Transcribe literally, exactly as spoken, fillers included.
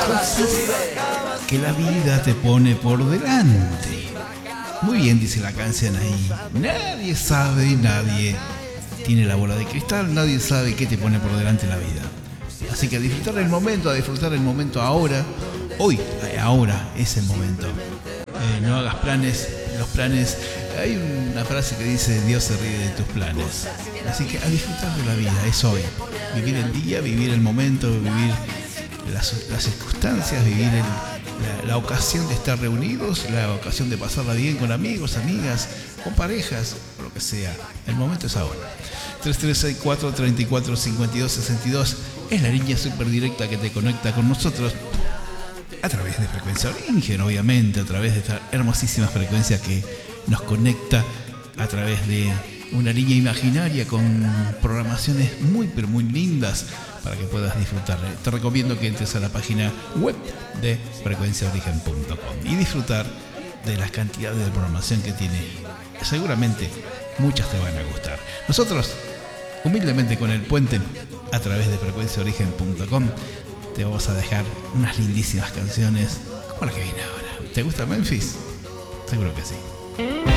cosas que la vida te pone por delante. Muy bien, dice la canción ahí. Nadie sabe, nadie tiene la bola de cristal, nadie sabe qué te pone por delante la vida. Así que a disfrutar el momento, a disfrutar el momento ahora. Hoy, ahora es el momento. Eh, no hagas planes, los planes. Hay una frase que dice: Dios se ríe de tus planes. Así que a disfrutar de la vida, es hoy. Vivir el día, vivir el momento, vivir las, las circunstancias, vivir el, la, la ocasión de estar reunidos, la ocasión de pasarla bien con amigos, amigas, con parejas, lo que sea. El momento es ahora. tres tres seis cuatro, tres cuatro, cinco dos seis dos es la línea súper directa que te conecta con nosotros a través de Frecuencia Origen, obviamente, a través de esta hermosísima frecuencia que nos conecta a través de una línea imaginaria con programaciones muy pero muy lindas para que puedas disfrutar. Te recomiendo que entres a la página web de frecuencia origen punto com y disfrutar de las cantidades de programación que tiene. Seguramente muchas te van a gustar. Nosotros, humildemente con el puente, a través de frecuencia origen punto com, te vamos a dejar unas lindísimas canciones como la que viene ahora. ¿Te gusta Memphis? Seguro que sí.